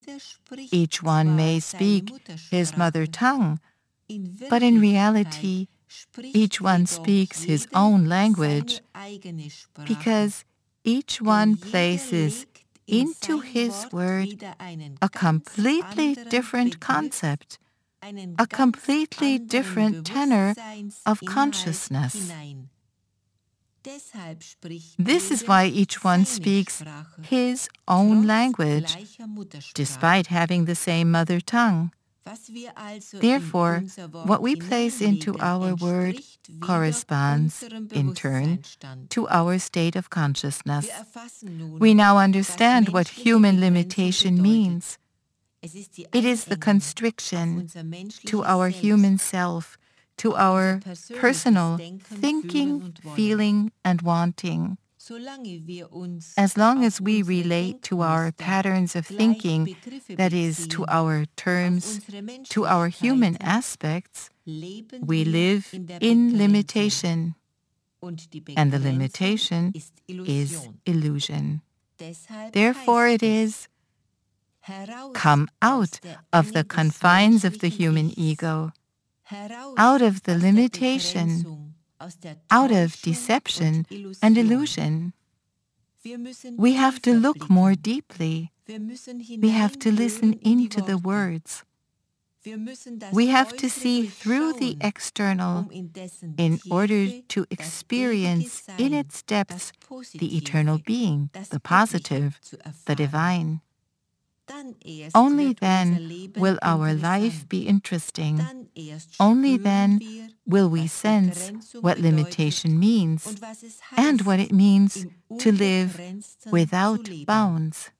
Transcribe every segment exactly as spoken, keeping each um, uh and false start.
Each one may speak his mother tongue, but in reality, each one speaks his own language because each one places into his word a completely different concept, a completely different tenor of consciousness. This is why each one speaks his own language, despite having the same mother tongue. Therefore, what we place into our word corresponds, in turn, to our state of consciousness. We now understand what human limitation means. It is the constriction to our human self, to our personal thinking, feeling, and wanting. As long as we relate to our patterns of thinking, that is, to our terms, to our human aspects, we live in limitation, and the limitation is illusion. Therefore it is, come out of the confines of the human ego, out of the limitation, out of deception and illusion. We have to look more deeply. We have to listen into the words. We have to see through the external in order to experience in its depths the eternal being, the positive, the divine. Only then will our life be interesting. Only then will we sense what limitation means and what it means to live without bounds.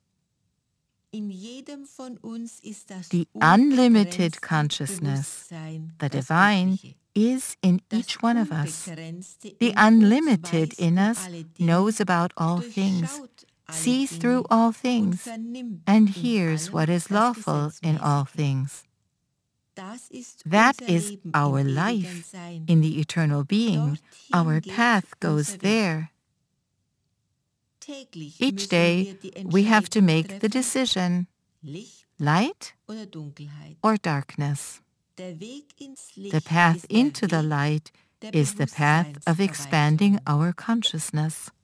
The unlimited consciousness, the divine, is in each one of us. The unlimited in us knows about all things, sees through all things, and hears what is lawful in all things. That is our life in the eternal being. Our path goes there. Each day, we have to make the decision, light or darkness. The path into the light is the path of expanding our consciousness.